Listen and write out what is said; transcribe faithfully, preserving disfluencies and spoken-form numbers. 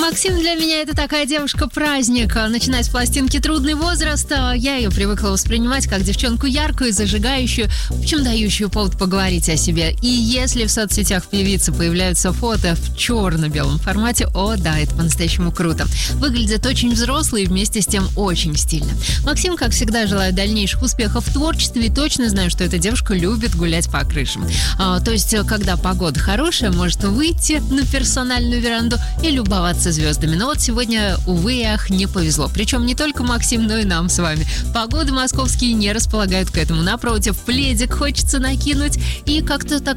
Максим для меня это такая девушка-праздник. Начиная с пластинки «Трудный возраст», я ее привыкла воспринимать как девчонку яркую, зажигающую, в общем, дающую повод поговорить о себе. И если в соцсетях певицы появляются фото в черно-белом формате, о да, это по-настоящему круто. Выглядит очень взрослый и вместе с тем очень стильно. Максим, как всегда, желаю дальнейших успехов в творчестве и точно знаю, что эта девушка любит гулять по крышам. А, то есть, когда погода хорошая, может выйти на персональную веранду и любоваться звездами. Но вот сегодня, увы и ах, не повезло. Причем не только Максим, но и нам с вами. Погоды московские не располагают к этому. Напротив, пледик хочется накинуть и как-то так